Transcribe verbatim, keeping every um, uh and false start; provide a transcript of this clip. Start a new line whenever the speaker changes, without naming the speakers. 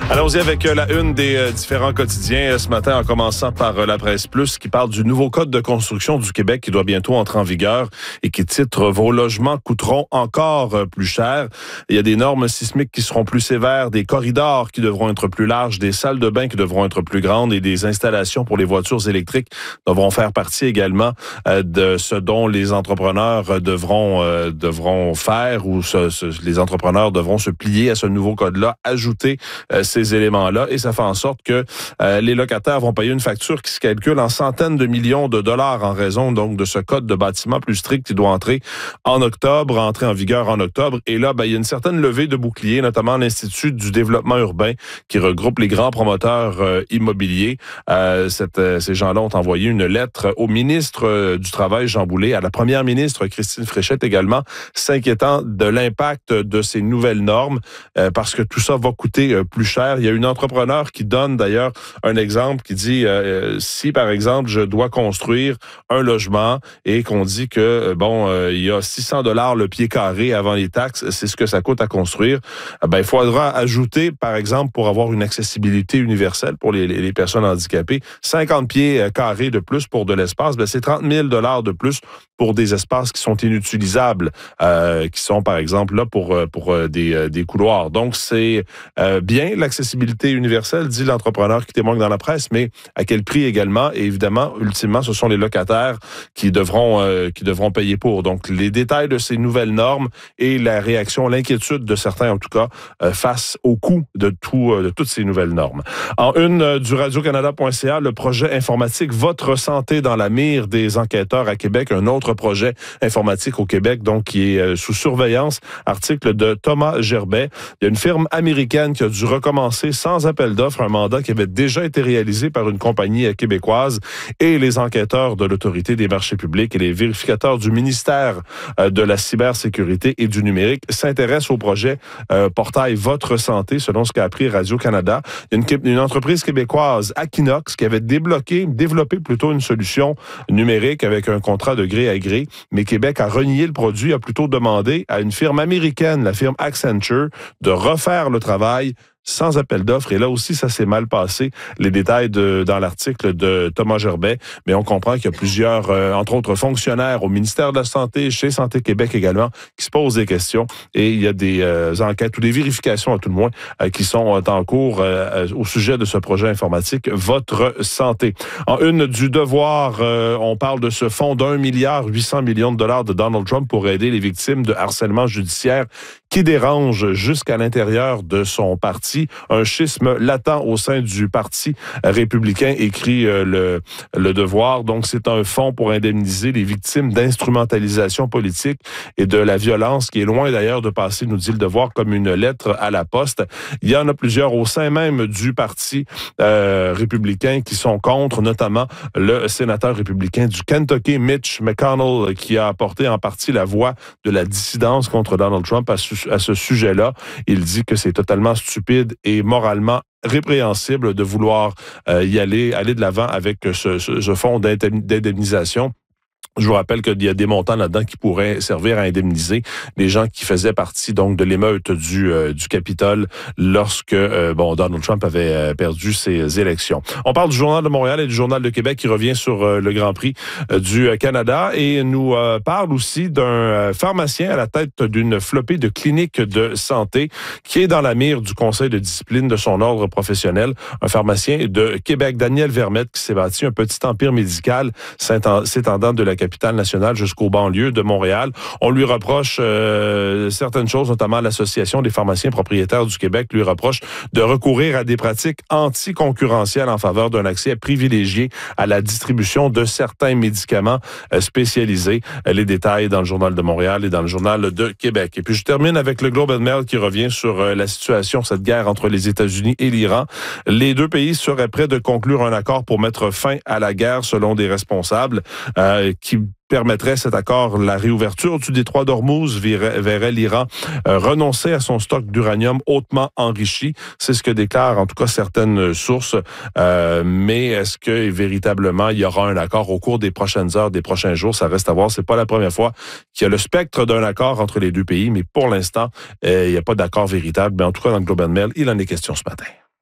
Allons-y avec la une des euh, différents quotidiens ce matin, en commençant par euh, la Presse Plus, qui parle du nouveau code de construction du Québec qui doit bientôt entrer en vigueur et qui titre « Vos logements coûteront encore euh, plus cher ». Il y a des normes sismiques qui seront plus sévères, des corridors qui devront être plus larges, des salles de bain qui devront être plus grandes et des installations pour les voitures électriques devront faire partie également euh, de ce dont les entrepreneurs devront euh, devront faire ou ce, ce, les entrepreneurs devront se plier à ce nouveau code-là, ajouter euh, ces éléments-là, et ça fait en sorte que euh, les locataires vont payer une facture qui se calcule en centaines de millions de dollars en raison donc de ce code de bâtiment plus strict qui doit entrer en octobre, entrer en vigueur en octobre. Et là, ben, il y a une certaine levée de boucliers, notamment l'Institut du développement urbain qui regroupe les grands promoteurs euh, immobiliers. Euh, cette, euh, ces gens-là ont envoyé une lettre au ministre euh, du Travail, Jean Boulet, à la première ministre, Christine Fréchette également, s'inquiétant de l'impact de ces nouvelles normes euh, parce que tout ça va coûter euh, plus cher. Il y a une entrepreneur qui donne d'ailleurs un exemple qui dit euh, si par exemple je dois construire un logement et qu'on dit que bon euh, il y a six cents dollars le pied carré avant les taxes, c'est ce que ça coûte à construire. Ben il faudra ajouter par exemple pour avoir une accessibilité universelle pour les, les personnes handicapées, cinquante pieds carrés de plus pour de l'espace. Ben c'est trente mille dollars de plus pour des espaces qui sont inutilisables, euh, qui sont par exemple là pour pour des des couloirs. Donc c'est euh, bien l'accessibilité universelle, dit l'entrepreneur qui témoigne dans la presse, mais à quel prix également? Et évidemment, ultimement, ce sont les locataires qui devront euh, qui devront payer pour. Donc, les détails de ces nouvelles normes et la réaction, l'inquiétude de certains, en tout cas, euh, face au coût de tout euh, de toutes ces nouvelles normes. En une euh, du radio canada point c a, le projet informatique Votre santé dans la mire des enquêteurs à Québec, un autre projet informatique au Québec, donc qui est euh, sous surveillance. Article de Thomas Gerbet. Il y a une firme américaine qui a dû recommencer sans appel d'offres un mandat qui avait déjà été réalisé par une compagnie québécoise, et les enquêteurs de l'Autorité des marchés publics et les vérificateurs du ministère de la cybersécurité et du numérique s'intéressent au projet euh, portail Votre santé, selon ce qu'a appris Radio-Canada. Il y a une, une entreprise québécoise, Aquinox, qui avait débloqué, développé plutôt une solution numérique avec un contrat de gré à gré, mais Québec a renié le produit, a plutôt demandé à une firme américaine, la firme Accenture, de refaire le travail sans appel d'offres. Et là aussi, ça s'est mal passé. Les détails de, dans l'article de Thomas Gerbet. Mais on comprend qu'il y a plusieurs, euh, entre autres, fonctionnaires au ministère de la Santé, chez Santé Québec également, qui se posent des questions. Et il y a des euh, enquêtes ou des vérifications, à tout le moins, euh, qui sont en cours euh, au sujet de ce projet informatique Votre santé. En une du Devoir, euh, on parle de ce fonds d'un milliard huit cents millions de dollars de Donald Trump pour aider les victimes de harcèlement judiciaire qui dérange jusqu'à l'intérieur de son parti. Un schisme latent au sein du Parti républicain, écrit euh, le, le Devoir. Donc, c'est un fonds pour indemniser les victimes d'instrumentalisation politique et de la violence, qui est loin d'ailleurs de passer, nous dit le Devoir, comme une lettre à la poste. Il y en a plusieurs au sein même du Parti euh, républicain qui sont contre, notamment le sénateur républicain du Kentucky, Mitch McConnell, qui a apporté en partie la voix de la dissidence contre Donald Trump à ce, à ce sujet-là. Il dit que c'est totalement stupide et moralement répréhensible de vouloir euh, y aller, aller de l'avant avec ce, ce, ce fonds d'indemnisation. Je vous rappelle qu'il y a des montants là-dedans qui pourraient servir à indemniser les gens qui faisaient partie donc de l'émeute du euh, du Capitole lorsque euh, bon Donald Trump avait euh, perdu ses élections. On parle du Journal de Montréal et du Journal de Québec qui revient sur euh, le Grand Prix euh, du Canada et nous euh, parle aussi d'un euh, pharmacien à la tête d'une flopée de cliniques de santé qui est dans la mire du Conseil de discipline de son ordre professionnel. Un pharmacien de Québec, Daniel Vermette, qui s'est bâti un petit empire médical s'étendant de la capitale nationale jusqu'aux banlieues de Montréal. On lui reproche euh, certaines choses, notamment l'Association des pharmaciens propriétaires du Québec lui reproche de recourir à des pratiques anticoncurrentielles en faveur d'un accès privilégié à la distribution de certains médicaments euh, spécialisés. Les détails dans le Journal de Montréal et dans le Journal de Québec. Et puis je termine avec le Globe and Mail qui revient sur euh, la situation, cette guerre entre les États-Unis et l'Iran. Les deux pays seraient prêts de conclure un accord pour mettre fin à la guerre selon des responsables euh, qui permettrait cet accord la réouverture du détroit d'Ormuz, verrait, verrait l'Iran euh, renoncer à son stock d'uranium hautement enrichi. C'est ce que déclarent en tout cas certaines sources. Euh, mais est-ce que véritablement il y aura un accord au cours des prochaines heures, des prochains jours? Ça reste à voir. C'est pas la première fois qu'il y a le spectre d'un accord entre les deux pays, mais pour l'instant, euh, il n'y a pas d'accord véritable. Mais en tout cas, dans le Globe and Mail, il en est question ce matin.